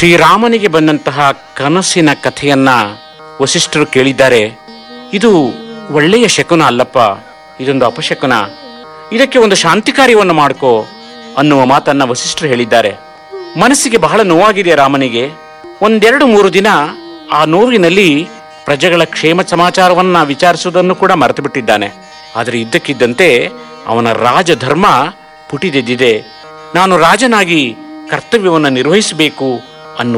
ಶ್ರೀರಾಮನಿಗೆ ಬಂದಂತಹ ಕನಸಿನ ಕಥೆಯನ್ನ ವಸಿಷ್ಠರು ಕೇಳಿದ್ದಾರೆ. ಇದು ಒಳ್ಳೆಯ ಶಕುನ ಅಲ್ಲಪ್ಪ, ಇದೊಂದು ಅಪಶಕುನ. ಇದಕ್ಕೆ ಒಂದು ಶಾಂತಿ ಕಾರ್ಯವನ್ನು ಮಾಡ್ಕೋ ಅನ್ನುವ ಮಾತನ್ನ ವಸಿಷ್ಠರು ಹೇಳಿದ್ದಾರೆ. ಮನಸ್ಸಿಗೆ ಬಹಳ ನೋವಾಗಿದೆ ರಾಮನಿಗೆ. 1-2-3 ದಿನ ಆ ನೋವಿನಲ್ಲಿ ಪ್ರಜೆಗಳ ಕ್ಷೇಮ ಸಮಾಚಾರವನ್ನ ವಿಚಾರಿಸುವುದನ್ನು ಕೂಡ ಮರೆತು ಬಿಟ್ಟಿದ್ದಾನೆ. ಆದರೆ ಇದ್ದಕ್ಕಿದ್ದಂತೆ ಅವನ ರಾಜಧರ್ಮ ಪುಟಿದೆದ್ದಿದೆ. ನಾನು ರಾಜನಾಗಿ ಕರ್ತವ್ಯವನ್ನು ನಿರ್ವಹಿಸಬೇಕು